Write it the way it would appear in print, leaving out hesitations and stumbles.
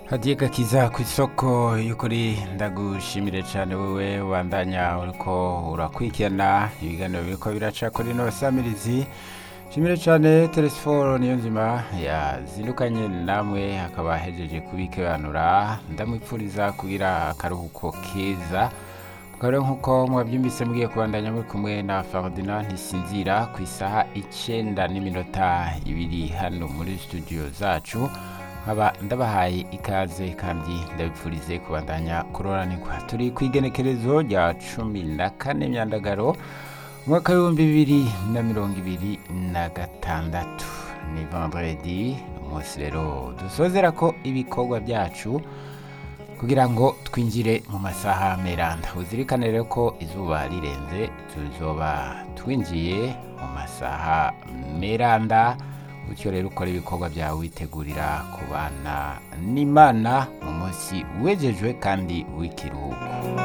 Hadiye gakiza ku isoko y'ukuri ndagushimire cyane wowe wandanya uriko urakwikirana ibiganiro biriko biraca kuri no samirizi. Shimire cyane Telesforo niyo nzima yazindukanye namwe akaba hejeje kubikebanura ndamwipfuriza kugira akaruhuko keza. Mukaba nkuko mwabyumvise mugiye kubandanya muri kumwe na Ferdinand Ntisinzira ku isaha 9:02 hano muri studio zacu. Haba ndabahaye ikaze kandi ndabipfurize kubandanya kuroranirwa. Turi kwigenekerezo rya 14 Myandagaro mwaka w'2026. Ni vendredi umunsi rero dusozera ko ibikorwa byacu kugira ngo twinjire mu masaha meranda. Uzirikane rero ko izuba rirenze tuzoba twinjiye mu masaha meranda. Utyo rero ukora ibikorwa byawe witegurira kubana n'Imana mu munsi wejejwe kandi w'ikiruhuko.